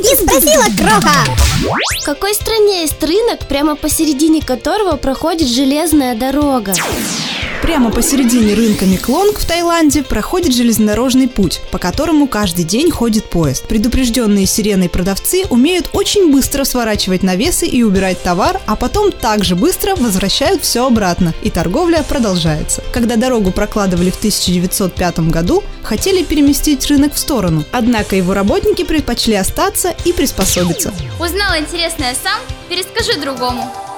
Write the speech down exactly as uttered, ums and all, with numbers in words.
и спросила Кроха. В какой стране есть рынок, прямо посередине которого проходит железная дорога? Прямо посередине рынка Меклонг в Таиланде проходит железнодорожный путь, по которому каждый день ходит поезд. Предупрежденные сиреной продавцы умеют очень быстро сворачивать навесы и убирать товар, а потом также быстро возвращают все обратно, и торговля продолжается. Когда дорогу прокладывали в тысяча девятьсот пятом году, хотели переместить рынок в сторону, однако его работники предпочли остаться и приспособиться. Узнал интересное сам, перескажи другому.